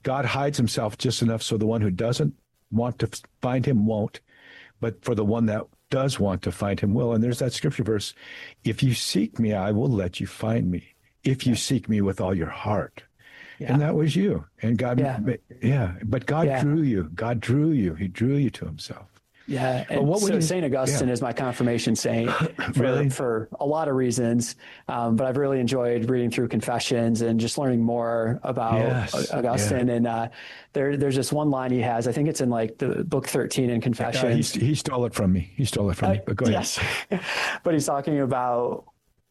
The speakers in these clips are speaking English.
God hides himself just enough so the one who doesn't want to find him won't, but for the one that does want to find him will. And there's that scripture verse, if you seek me, I will let you find me, if you seek me with all your heart. Yeah. And that was you. And God, but God drew you. God drew you. He drew you to himself. Yeah. And St. Augustine is my confirmation saint for a lot of reasons. But I've really enjoyed reading through Confessions and just learning more about Augustine. And there's this one line he has, I think it's in like the book 13 in Confessions. He stole it from me. But go ahead. Yes. But he's talking about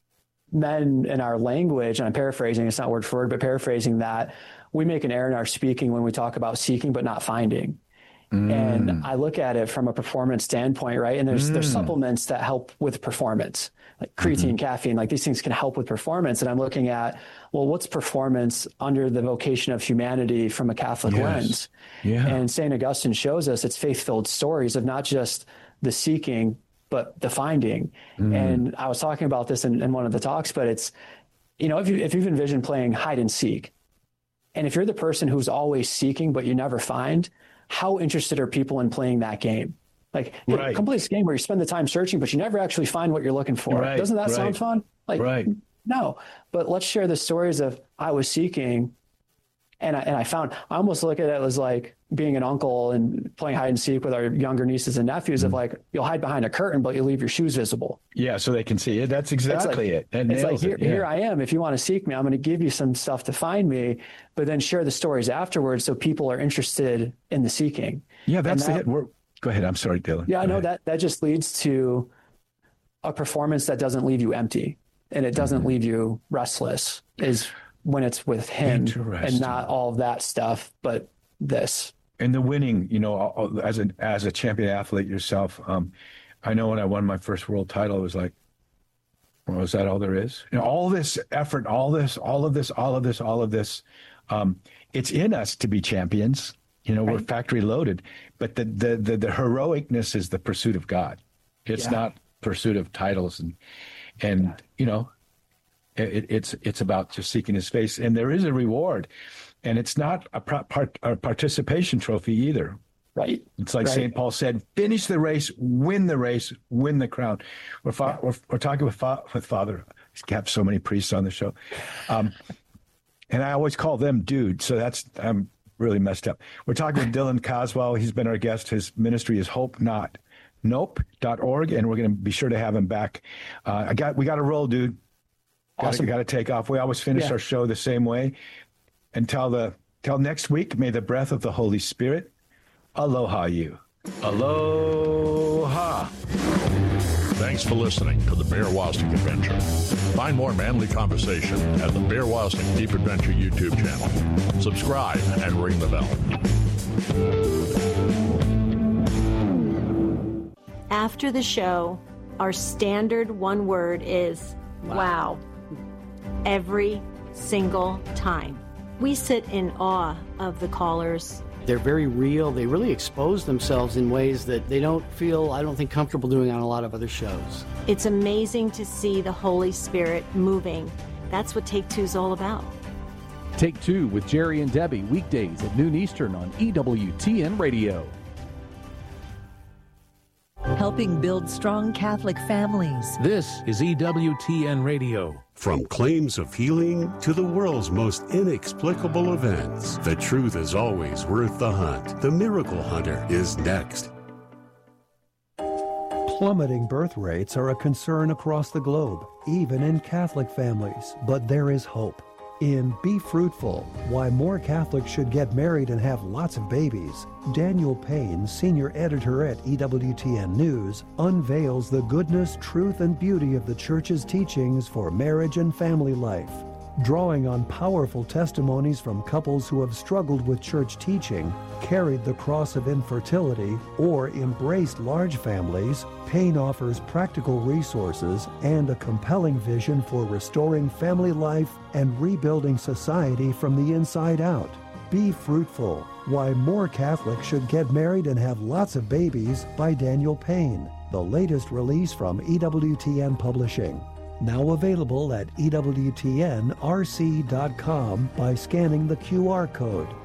men in our language, and I'm paraphrasing, it's not word for word, but paraphrasing that we make an error in our speaking when we talk about seeking but not finding. And I look at it from a performance standpoint, right? And there's supplements that help with performance, like creatine, caffeine, like these things can help with performance. And I'm looking at, well, what's performance under the vocation of humanity from a Catholic lens? Yeah. And St. Augustine shows us it's faith-filled stories of not just the seeking, but the finding. And I was talking about this in one of the talks, but it's, if you've envisioned playing hide and seek, and if you're the person who's always seeking, but you never find, how interested are people in playing that game? Like complete this game where you spend the time searching, but you never actually find what you're looking for. Doesn't that sound fun? No, but let's share the stories of I was seeking and I found. I almost look at it as like being an uncle and playing hide and seek with our younger nieces and nephews of like, you'll hide behind a curtain, but you leave your shoes visible. Yeah. So they can see it. That's exactly it. It's like, here I am. If you want to seek me, I'm going to give you some stuff to find me, but then share the stories afterwards. So people are interested in the seeking. Yeah. That's it. Go ahead. I'm sorry, Dylan. Yeah, I know that just leads to a performance that doesn't leave you empty and it doesn't leave you restless is when it's with him and not all of that stuff, but this. And the winning, as a champion athlete yourself, I know when I won my first world title, it was like, well, is that all there is? All this effort, all of this. It's in us to be champions. We're factory loaded, but the heroicness is the pursuit of God. It's not pursuit of titles and it's about just seeking his face. And there is a reward. And it's not a participation trophy either. Right. It's like St. Paul said, finish the race, win the crown. We're talking with Father. We have so many priests on the show. And I always call them dude. So I'm really messed up. We're talking with Dylan Caswell. He's been our guest. His ministry is nope.org. And we're going to be sure to have him back. We got to roll, dude. Awesome. Got to take off. We always finish our show the same way. Until next week, may the breath of the Holy Spirit aloha you. Aloha. Thanks for listening to the Bear Wozniak Adventure. Find more manly conversation at the Bear Wozniak Deep Adventure YouTube channel. Subscribe and ring the bell. After the show, our standard one word is wow. Every single time. We sit in awe of the callers. They're very real. They really expose themselves in ways that they don't feel, I don't think, comfortable doing on a lot of other shows. It's amazing to see the Holy Spirit moving. That's what Take Two is all about. Take Two with Jerry and Debbie, weekdays at noon Eastern on EWTN Radio. Helping build strong Catholic families. This is EWTN Radio. From claims of healing to the world's most inexplicable events, the truth is always worth the hunt. The Miracle Hunter is next. Plummeting birth rates are a concern across the globe, even in Catholic families. But there is hope. In Be Fruitful, Why More Catholics Should Get Married and Have Lots of Babies, Daniel Payne, senior editor at EWTN News, unveils the goodness, truth, and beauty of the Church's teachings for marriage and family life. Drawing on powerful testimonies from couples who have struggled with church teaching, carried the cross of infertility, or embraced large families, Payne offers practical resources and a compelling vision for restoring family life and rebuilding society from the inside out. Be Fruitful, Why More Catholics Should Get Married and Have Lots of Babies by Daniel Payne, the latest release from EWTN Publishing. Now available at EWTNRC.com by scanning the QR code.